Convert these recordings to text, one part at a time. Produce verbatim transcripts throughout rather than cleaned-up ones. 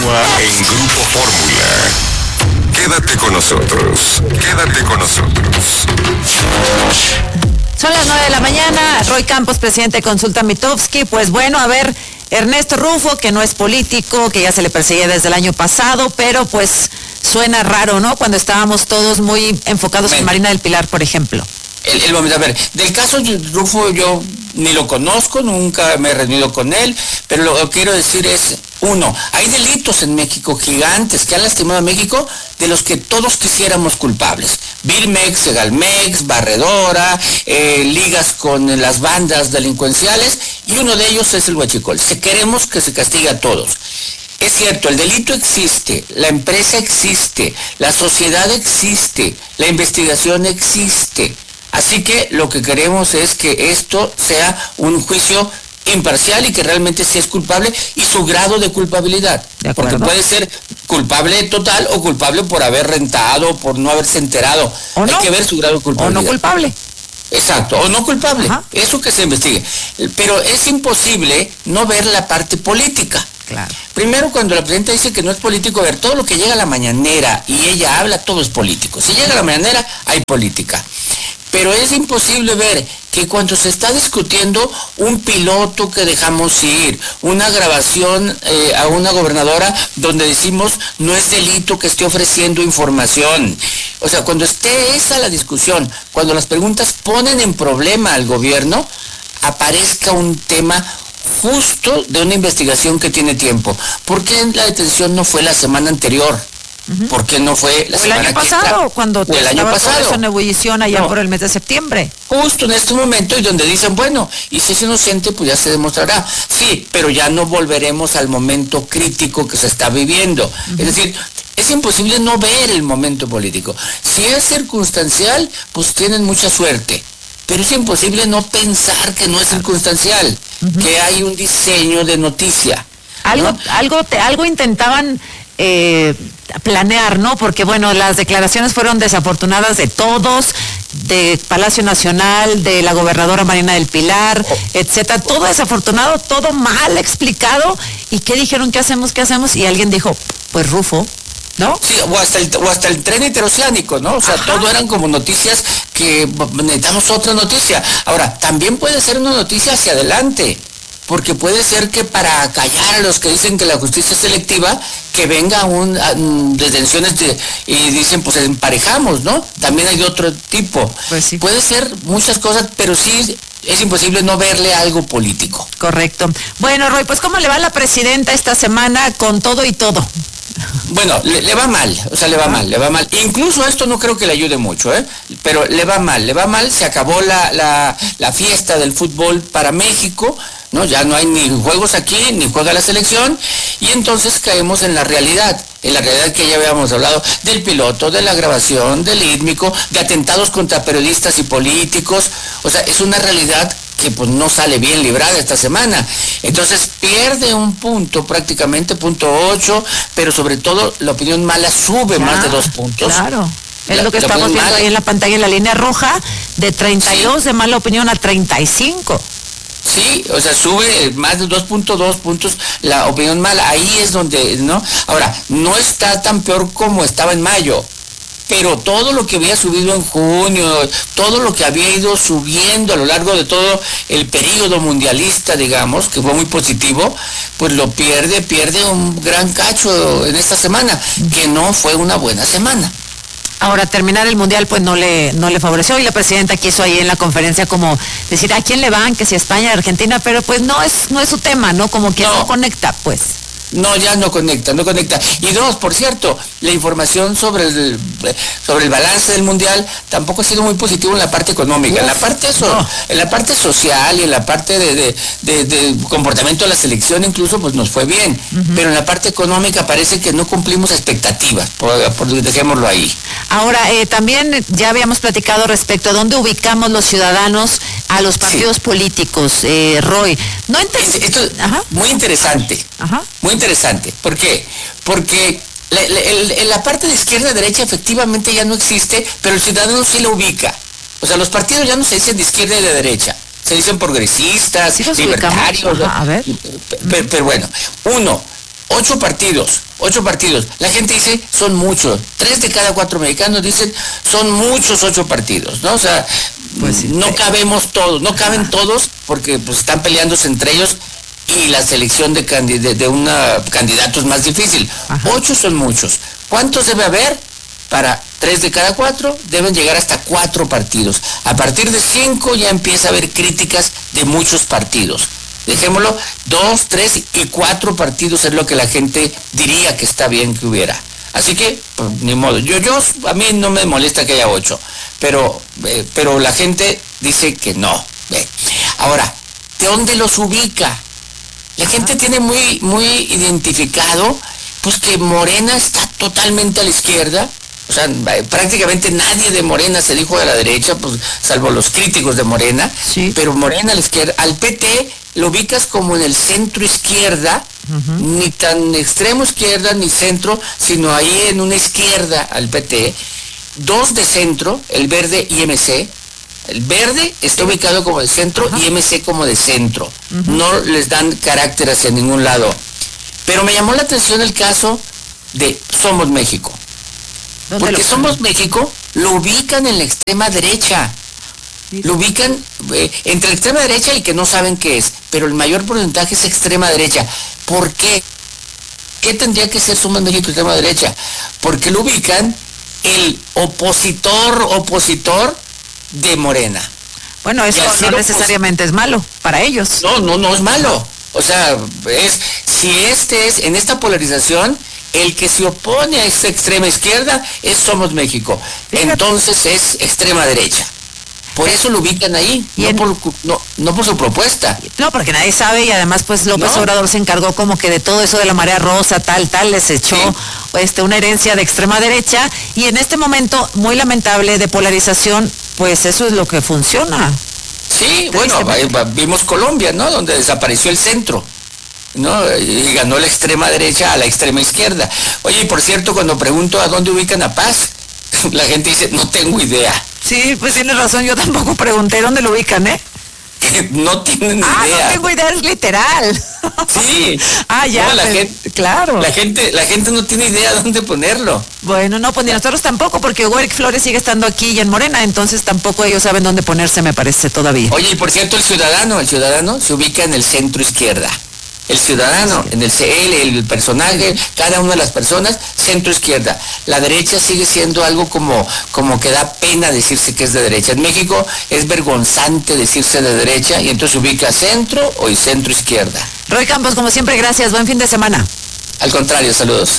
Continúa en Grupo Fórmula. Quédate con nosotros. Quédate con nosotros. Son las nueve de la mañana. Roy Campos, presidente de Consulta Mitofsky. Pues bueno, a ver, Ernesto Rufo, que no es político, que ya se le perseguía desde el año pasado, pero pues suena raro, ¿no? Cuando estábamos todos muy enfocados en Marina del Pilar, por ejemplo. El, el momento, a ver, del caso de Rufo yo ni lo conozco, nunca me he reunido con él, pero lo que quiero decir es, uno, hay delitos en México gigantes que han lastimado a México de los que todos quisiéramos culpables. Birmex, Segalmex, Barredora, eh, ligas con las bandas delincuenciales, y uno de ellos es el huachicol. Si queremos que se castigue a todos. Es cierto, el delito existe, la empresa existe, la sociedad existe, la investigación existe. Así que lo que queremos es que esto sea un juicio imparcial y que realmente sí es culpable y su grado de culpabilidad. De porque puede ser culpable total o culpable por haber rentado, por no haberse enterado. ¿O no? Hay que ver su grado de culpabilidad. O no culpable. Exacto, o no culpable. Ajá. Eso que se investigue. Pero es imposible no ver la parte política. Claro. Primero, cuando la presidenta dice que no es político, a ver, todo lo que llega a la mañanera y ella habla, todo es político. Si llega a la mañanera, hay política. Pero es imposible ver que cuando se está discutiendo un piloto que dejamos ir, una grabación eh, a una gobernadora donde decimos no es delito que esté ofreciendo información. O sea, cuando esté esa la discusión, cuando las preguntas ponen en problema al gobierno, aparezca un tema justo de una investigación que tiene tiempo. ¿Por qué la detención no fue la semana anterior? Uh-huh. ¿Por qué no fue la o semana el año pasado, que cuando o el año pasado eso en ebullición allá no. por el mes de septiembre? Justo en este momento, y donde dicen, bueno, y si es inocente, pues ya se demostrará. Sí, pero ya no volveremos al momento crítico que se está viviendo. Uh-huh. Es decir, es imposible no ver el momento político. Si es circunstancial, pues tienen mucha suerte. Pero es imposible no pensar que no es circunstancial, uh-huh. que hay un diseño de noticia. Algo, ¿no? algo, te, algo intentaban eh, planear, ¿no? Porque bueno, las declaraciones fueron desafortunadas de todos, de Palacio Nacional, de la gobernadora Marina del Pilar, oh. etcétera. Todo desafortunado, todo mal explicado. ¿Y qué dijeron? ¿Qué hacemos? ¿Qué hacemos? Y alguien dijo, pues Rufo, ¿no? Sí, o hasta el, o hasta el tren interoceánico, ¿no? O sea, Ajá. todo eran como noticias que necesitamos otra noticia. Ahora, también puede ser una noticia hacia adelante, porque puede ser que para callar a los que dicen que la justicia es selectiva, que venga un, un detenciones de, y dicen, pues emparejamos, ¿no? También hay otro tipo. Pues sí. Puede ser muchas cosas, pero sí es imposible no verle algo político. Correcto. Bueno, Roy, pues ¿cómo le va a la presidenta esta semana con todo y todo? Bueno, le, le va mal, o sea, le va mal, le va mal. Incluso esto no creo que le ayude mucho, ¿eh? Pero le va mal, le va mal, se acabó la, la, la fiesta del fútbol para México, ¿no? Ya no hay ni juegos aquí, ni juega la selección, y entonces caemos en la realidad, en la realidad que ya habíamos hablado, del piloto, de la grabación, del ítmico, de atentados contra periodistas y políticos. O sea, es una realidad que pues no sale bien librada esta semana. Entonces pierde un punto, prácticamente punto ocho, pero sobre todo la opinión mala sube ya, más de dos puntos. Claro. Es la, lo que estamos viendo mala. Ahí en la pantalla, en la línea roja, de treinta y dos sí. de mala opinión a treinta y cinco. Sí, o sea, sube más de dos punto dos puntos la opinión mala. Ahí es donde, ¿no? Ahora, no está tan peor como estaba en mayo, pero todo lo que había subido en junio, todo lo que había ido subiendo a lo largo de todo el periodo mundialista, digamos, que fue muy positivo, pues lo pierde, pierde un gran cacho en esta semana, que no fue una buena semana. Ahora, terminar el Mundial pues no le no le favoreció, y la presidenta quiso ahí en la conferencia como decir a quién le van, que si España, Argentina, pero pues no es no es su tema, ¿no? Como que no, no conecta, pues. No, ya no conecta, no conecta. Y dos, por cierto, la información sobre el sobre el balance del Mundial tampoco ha sido muy positivo en la parte económica. Uf, en la parte so, no. en la parte social y en la parte de, de, de, de comportamiento de la selección incluso, pues nos fue bien. Uh-huh. Pero en la parte económica parece que no cumplimos expectativas, por, por dejémoslo ahí. Ahora, eh, también ya habíamos platicado respecto a dónde ubicamos los ciudadanos a los partidos sí. políticos, eh, Roy. No ent- Esto es Ajá. muy interesante. Ajá. Muy interesante. ¿Por qué? Porque la, la, el, la parte de izquierda y derecha efectivamente ya no existe, pero el ciudadano sí lo ubica. O sea, los partidos ya no se dicen de izquierda y de derecha, se dicen progresistas, ¿sí libertarios. Ajá, a ver. Pero, pero bueno, uno, Ocho partidos, ocho partidos. La gente dice, son muchos. Tres de cada cuatro mexicanos dicen, son muchos ocho partidos, ¿no? O sea, pues sí, no cabemos todos, no caben Ajá. todos, porque pues están peleándose entre ellos y la selección de, candid de, de una candidato es más difícil. Ajá. Ocho son muchos. ¿Cuántos debe haber? Para tres de cada cuatro, deben llegar hasta cuatro partidos. A partir de cinco ya empieza a haber críticas de muchos partidos. Dejémoslo, dos, tres y cuatro partidos es lo que la gente diría que está bien que hubiera. Así que, pues, ni modo. Yo, yo, a mí no me molesta que haya ocho, pero, eh, pero la gente dice que no. Eh. Ahora, ¿de dónde los ubica? La gente tiene muy, muy identificado, pues que Morena está totalmente a la izquierda. O sea, prácticamente nadie de Morena se dijo de la derecha, pues salvo los críticos de Morena, sí. Pero Morena a la izquierda, al P T lo ubicas como en el centro izquierda, uh-huh. Ni tan extremo izquierda ni centro, sino ahí en una izquierda al P T, dos de centro, el Verde y M C. El Verde está ubicado como de centro, uh-huh. Y M C como de centro, uh-huh. No les dan carácter hacia ningún lado. Pero me llamó la atención el caso de Somos México. Porque Somos México lo ubican en la extrema derecha. Lo ubican eh, entre la extrema derecha y que no saben qué es. Pero el mayor porcentaje es extrema derecha. ¿Por qué? ¿Qué tendría que ser Somos México extrema derecha? Porque lo ubican el opositor, opositor de Morena. Bueno, eso no necesariamente es malo para ellos. No, no, no es malo. O sea, es si este es, en esta polarización, el que se opone a esta extrema izquierda es Somos México. Fíjate. Entonces es extrema derecha. Por eso lo ubican ahí, no, en... por, no, no por su propuesta. No, porque nadie sabe y además pues López no. Obrador se encargó como que de todo eso de la marea rosa, tal, tal, les echó sí. este, una herencia de extrema derecha y en este momento muy lamentable de polarización, pues eso es lo que funciona. Sí, bueno, vimos Colombia, ¿no? Donde desapareció el centro, ¿no? Y ganó la extrema derecha a la extrema izquierda. Oye, y por cierto, cuando pregunto a dónde ubican a Paz, la gente dice, no tengo idea. Sí, pues tienes razón, yo tampoco pregunté dónde lo ubican, ¿eh? No tienen ah, idea. No tengo idea, es literal. Sí. ah, ya, no, la pues, gente, claro. La gente, la gente no tiene idea dónde ponerlo. Bueno, no, pues ni nosotros tampoco, porque Hugo Eric Flores sigue estando aquí y en Morena, entonces tampoco ellos saben dónde ponerse, me parece, todavía. Oye, y por cierto, el ciudadano, el ciudadano se ubica en el centro izquierda. El ciudadano, en el C L, el personaje, cada una de las personas, centro izquierda. La derecha sigue siendo algo como, como que da pena decirse que es de derecha. En México es vergonzante decirse de derecha y entonces se ubica centro o y centro izquierda. Roy Campos, como siempre, gracias. Buen fin de semana. Al contrario, saludos.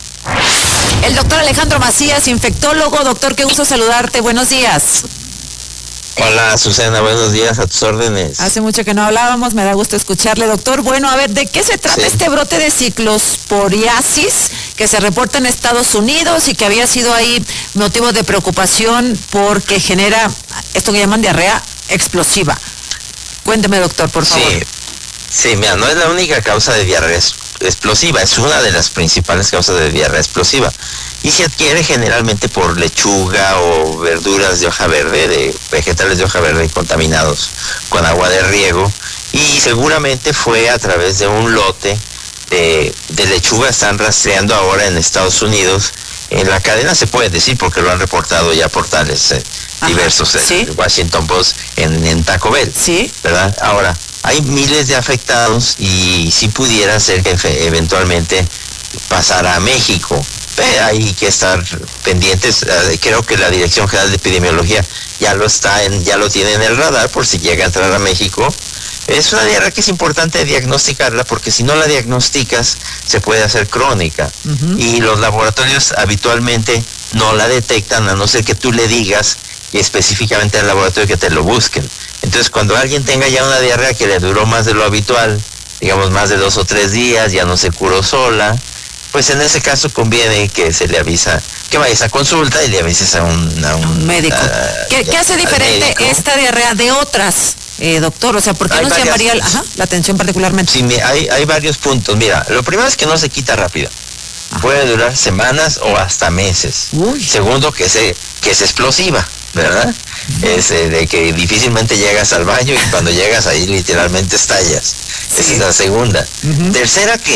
El doctor Alejandro Macías, infectólogo. Doctor, qué gusto saludarte. Buenos días. Hola, Susana, buenos días, a tus órdenes. Hace mucho que no hablábamos, me da gusto escucharle, doctor. Bueno, a ver, ¿de qué se trata sí. este brote de ciclosporiasis que se reporta en Estados Unidos y que había sido ahí motivo de preocupación porque genera esto que llaman diarrea explosiva? Cuénteme, doctor, por favor. Sí, sí, mira, no es la única causa de diarrea explosiva, es una de las principales causas de diarrea explosiva. Y se adquiere generalmente por lechuga o verduras de hoja verde, de vegetales de hoja verde contaminados con agua de riego. Y seguramente fue a través de un lote de, de lechuga. Están rastreando ahora en Estados Unidos. En la cadena se puede decir porque lo han reportado ya portales eh, diversos, ¿sí? El Washington Post en, en Taco Bell, ¿sí? ¿Verdad? Ahora, hay miles de afectados y sí pudiera ser que eventualmente pasara a México. Hay que estar pendientes. Creo que la Dirección General de Epidemiología ya lo está en, ya lo tiene en el radar por si llega a entrar a México. Es una diarrea que es importante diagnosticarla porque si no la diagnosticas se puede hacer crónica. Uh-huh. Y los laboratorios habitualmente no la detectan a no ser que tú le digas específicamente al laboratorio que te lo busquen. Entonces cuando alguien tenga ya una diarrea que le duró más de lo habitual, digamos más de dos o tres días, ya no se curó sola, pues en ese caso conviene que se le avisa, que vayas a consulta y le avises a un, a un, un médico. A, ¿Qué, ¿Qué hace diferente esta diarrea de otras, eh, doctor? O sea, ¿por qué nos llamaría ajá, la atención particularmente? Sí, hay, hay varios puntos. Mira, lo primero es que no se quita rápido. Ajá. Puede durar semanas o hasta meses. Uy. Segundo, que, se, que es explosiva, ¿verdad? Uh-huh. Es eh, de que difícilmente llegas al baño y cuando llegas ahí literalmente estallas. Sí. Esa es la segunda. Uh-huh. Tercera, que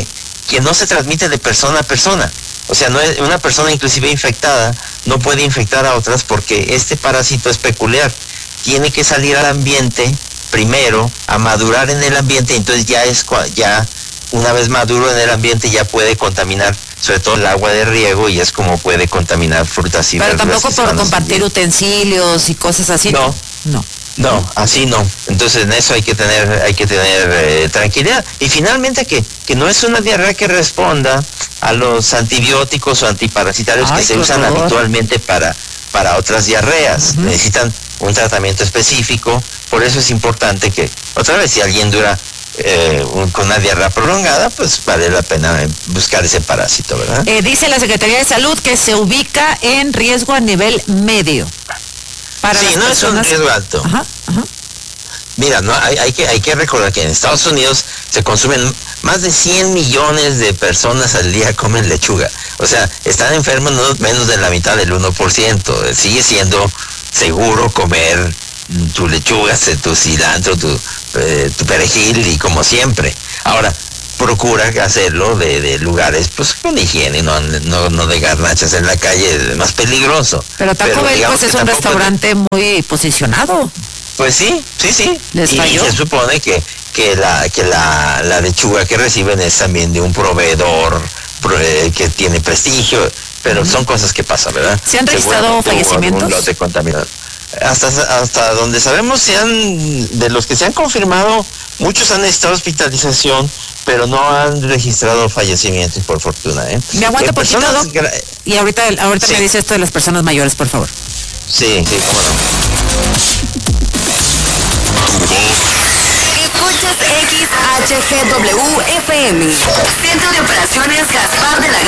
que no se transmite de persona a persona. O sea, no es, una persona inclusive infectada no puede infectar a otras porque este parásito es peculiar. Tiene que salir al ambiente primero, a madurar en el ambiente, entonces ya es ya una vez maduro en el ambiente ya puede contaminar sobre todo el agua de riego y es como puede contaminar frutas y verduras. Pero tampoco por compartir utensilios y cosas así. No, no. No, así no. Entonces en eso hay que tener, hay que tener eh, tranquilidad. Y finalmente que, que no es una diarrea que responda a los antibióticos o antiparasitarios Ay, que se usan horror. habitualmente para, para otras diarreas. Uh-huh. Necesitan un tratamiento específico. Por eso es importante que, otra vez, si alguien dura eh, un, con una diarrea prolongada, pues vale la pena buscar ese parásito, ¿verdad? Eh, dice la Secretaría de Salud que se ubica en riesgo a nivel medio. Para sí, no personas... es un riesgo alto. Ajá, ajá. Mira, no hay, hay que hay que recordar que en Estados Unidos se consumen más de cien millones de personas al día comen lechuga. O sea, están enfermos no menos de la mitad del uno por ciento. Sigue siendo seguro comer tu lechuga, tu cilantro, tu, eh, tu perejil y como siempre. Ahora, procura hacerlo de, de lugares pues con higiene, no, no, no de garnachas en la calle, es más peligroso. Pero Taco Bell pues es un restaurante es... muy posicionado. Pues sí, sí, sí. ¿Les y falló? se supone que, que, la, que la, la lechuga que reciben es también de un proveedor que tiene prestigio, pero uh-huh. son cosas que pasan, ¿verdad? ¿Se han registrado fallecimientos? Lote contaminado. Hasta, hasta donde sabemos, se han, de los que se han confirmado, muchos han necesitado hospitalización, pero no han registrado fallecimientos, por fortuna. ¿eh? Me aguanta poquito, Doc, y ahorita, ahorita sí. me dice esto de las personas mayores, por favor. Sí, sí, cómo no. Escuchas X H G W F M, Centro de Operaciones Gaspar de la